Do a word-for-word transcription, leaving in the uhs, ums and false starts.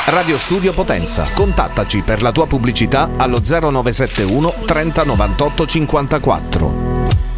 Radio Studio Potenza. Contattaci per la tua pubblicità allo zero nove sette uno trenta novantotto cinquantaquattro.